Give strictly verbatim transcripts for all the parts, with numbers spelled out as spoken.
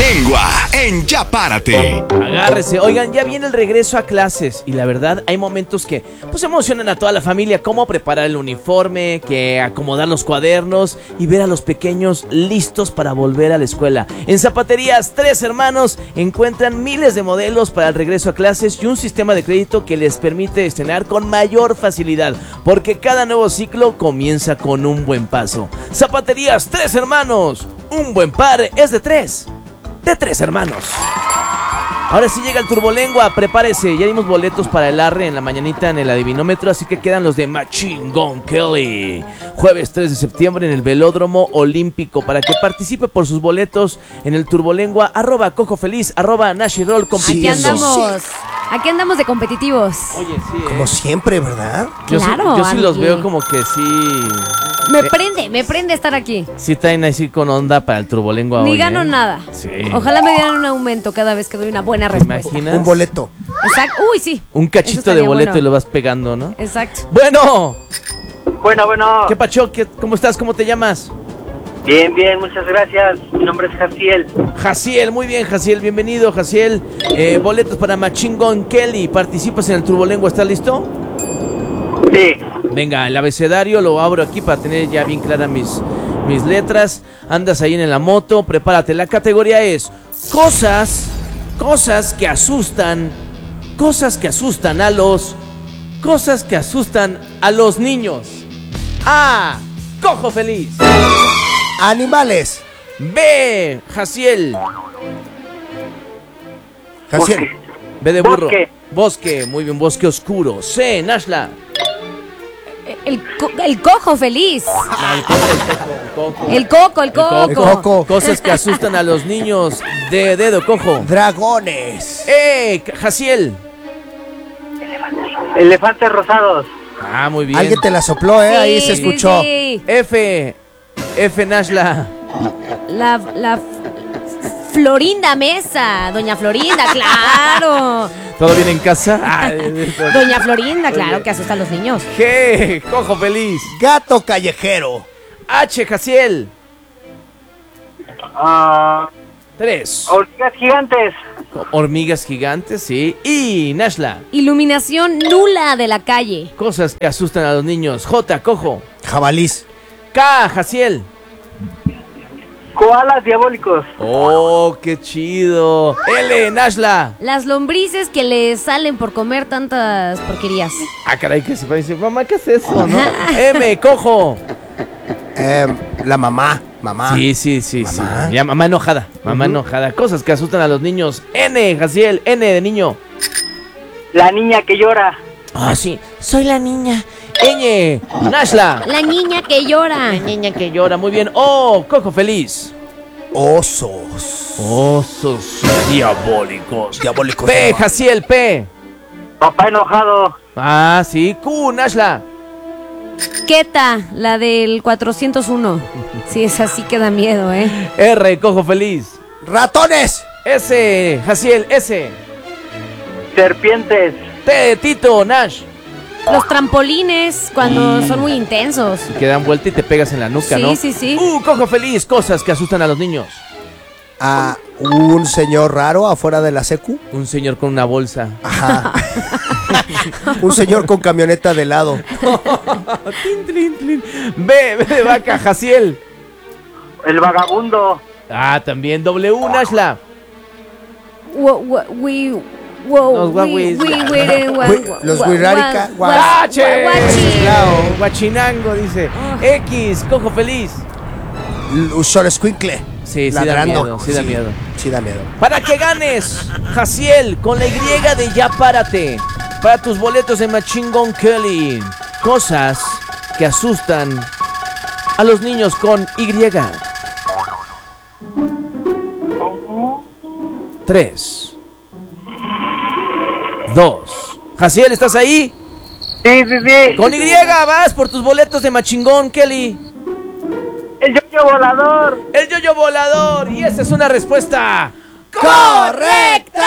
Turbolengua en Ya Párate. Agárrese. Oigan, ya viene el regreso a clases y la verdad hay momentos que pues emocionan a toda la familia, como preparar el uniforme, que acomodar los cuadernos y ver a los pequeños listos para volver a la escuela. En Zapaterías Tres Hermanos encuentran miles de modelos para el regreso a clases y un sistema de crédito que les permite estrenar con mayor facilidad, porque cada nuevo ciclo comienza con un buen paso. Zapaterías Tres Hermanos, un buen par es de tres, de tres hermanos. Ahora sí llega el Turbolengua, prepárese, ya dimos boletos para el Arre en la mañanita en el adivinómetro, así que quedan los de Machine Gun Kelly. Jueves tres de septiembre en el Velódromo Olímpico, para que participe por sus boletos en el Turbolengua, arroba Cojo Feliz, arroba Nashirol compitiendo. Aquí andamos, aquí andamos de competitivos. Oye, sí, ¿eh? Como siempre, ¿verdad? Yo Claro, sí, yo sí los Angie. veo como que sí. Me Eh, prende, me prende estar aquí. Sí traen así con onda para el Turbolengua hoy. Ni gano ¿eh? nada. Sí. Ojalá me dieran un aumento cada vez que doy una buena ¿Te respuesta. imaginas? Un boleto. Exacto. Uy, sí. Un Eso cachito de estaría boleto bueno. y lo vas pegando, ¿no? Exacto. Bueno, Bueno, bueno. ¿qué pacho? ¿Qué- ¿Cómo estás? ¿Cómo te llamas? Bien, bien, muchas gracias. Mi nombre es Jaciel. Jaciel, muy bien, Jaciel, bienvenido, Jaciel. Eh, boletos para Machine Gun Kelly. ¿Participas en el Turbolengua? ¿Estás listo? Sí. Venga, el abecedario lo abro aquí para tener ya bien claras mis, mis letras. Andas ahí en la moto, prepárate. La categoría es cosas, cosas que asustan, cosas que asustan a los, cosas que asustan a los niños. A, Cojo Feliz. Animales. B, Jaciel. Jaciel. Bosque. B de burro. Bosque. Bosque, muy bien, bosque oscuro. C, Nashla. El, co- el cojo feliz. El coco, El coco, el el coco. El coco. Cosas que asustan a los niños. De dedo, cojo. Dragones. ¡Eh! Jaciel. Elefantes rosados. Ah, muy bien. Alguien te la sopló, ¿eh? Sí, Ahí se sí, escuchó. sí. F. F, Nashla. La, la F- Florinda Mesa. Doña Florinda, claro. ¿Todo bien en casa? Ah, Doña Florinda, claro, que asusta a los niños. G. Cojo Feliz. Gato callejero. H. Jaciel. Ah, Tres. hormigas gigantes. Hormigas gigantes, sí. Y Nashla. Iluminación nula de la calle. Cosas que asustan a los niños. J. Cojo. Jabalís. K. Jaciel. Koalas diabólicos. Oh, qué chido. L. Nashla. Las lombrices que le salen por comer tantas porquerías. Ah, caray, que se va a decir, mamá, ¿qué es eso, no? M. Cojo. Eh, la mamá. Mamá. Sí, sí, sí, sí. Mamá. Ya, mamá enojada. Mamá enojada. Cosas que asustan a los niños. N, Jaciel. N de niño. La niña que llora. Ah, sí. Soy la niña. Ñ, Nashla. La niña que llora. La niña que llora. Muy bien. O, Cojo Feliz. Osos. Osos diabólicos. Diabólicos. P, Jaciel. P. Papá enojado. Ah, sí. Q, Nashla. Keta, la del cuatrocientos uno. Sí, esa sí que da miedo, ¿eh? R, Cojo Feliz. Ratones. S, Jaciel. S. Serpientes. T de Tito, Nash. Los trampolines, cuando son muy intensos. Y que dan vuelta y te pegas en la nuca, Sí, ¿no? sí, sí. Uh, Cojo Feliz. Cosas que asustan a los niños. A un señor raro afuera de la secu. Un señor con una bolsa. Ajá. Un señor con camioneta de helado. Tin, trin, trin. B, B de vaca, Jaciel. El vagabundo. Ah, también W, Nashla. Wo- wo- we- wo- Los we- guaguis. we- we- wa- Wi- los wa- guirarica- wa- gua- ¡Guache! wa- guachi. Claro, Guachinango, dice. X, Cojo Feliz. Un solo escuincle. Sí, sí da ladrando. miedo, sí da miedo. Sí da miedo. Para que ganes, Jaciel, con la Y de Ya Párate. Para tus boletos de Machine Gun Kelly. Cosas que asustan a los niños con Y. Tres. Dos. Jaciel, ¿estás ahí? Sí, sí, sí. Con Y vas por tus boletos de Machine Gun Kelly. El yoyo volador. El yoyo volador. Y esa es una respuesta ¡Correcta!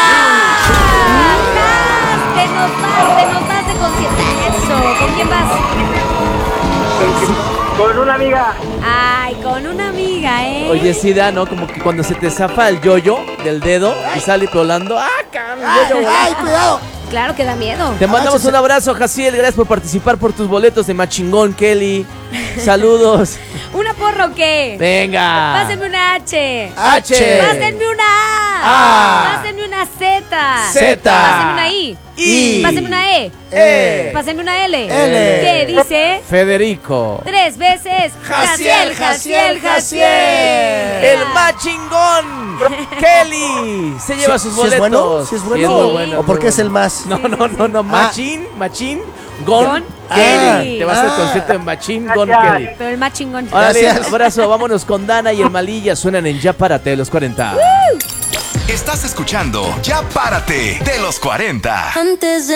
Te nos vas, te nos vas de concierto. Eso, ¿con quién vas? Con una amiga. Ay, con una amiga, ¿eh? Oye, sí da, ¿no? Como que cuando se te zafa el yoyo del dedo y sale volando. ¡Ah, cabrón! ¡Ay, ay, cuidado! Claro que da miedo. Te mandamos Agáchese. un abrazo, Jaciel. Gracias por participar por tus boletos de Machingón, Kelly. Saludos. ¿Una porra o qué? Venga. Pásenme una H. H. Pásenme una A. A. Pásenme una Z. Z. Pásenme una I. I. Pásenme una E. E. Pásenme una L. L. ¿Qué dice? Federico. Tres veces. Jaciel, Jaciel, Jaciel. El Machingón. Kelly. Se lleva sus ¿Sí boletos. es bueno? ¿Sí es bueno? Sí, es muy bueno, ¿O por qué es el más? No, no, no, no. Machín, Machín, Gon, Gon Kelly. Ah. Te vas al Ah. concierto de Machín, Gon, Gracias. Kelly. Pero el más chingón. Órale, Gracias. abrazo. Vámonos con Dana y el Malilla. Suenan en Ya Párate de los cuarenta. Estás escuchando Ya Párate de los cuarenta. Antes de